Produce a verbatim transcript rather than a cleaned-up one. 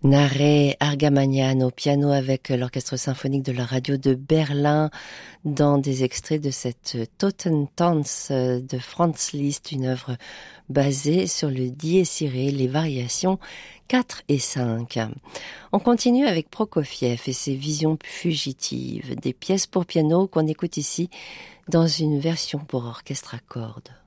Nare Argamagnan au piano avec l'orchestre symphonique de la radio de Berlin dans des extraits de cette Totentanz de Franz Liszt, une œuvre basée sur le dies irae, les variations quatre et cinq. On continue avec Prokofiev et ses visions fugitives, des pièces pour piano qu'on écoute ici dans une version pour orchestre à cordes.